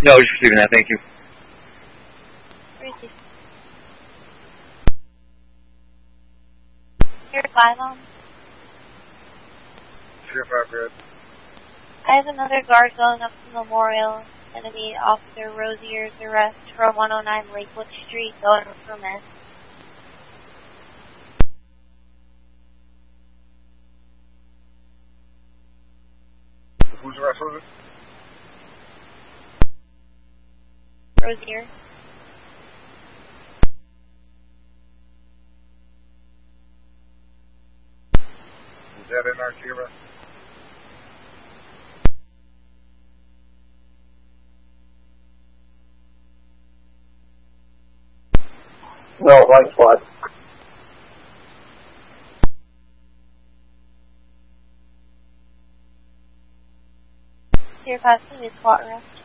No, just receiving that. Thank you. Receive. Here, 5 on. Sure, 5 good. I have another guard going up to Memorial. Going to be Officer Rosier's arrest from 109 Lakewood Street going for miss. Whose arrest was it? Rosier. Was that in our Kira? No, right squad. Here, 5 is SWAT arrest.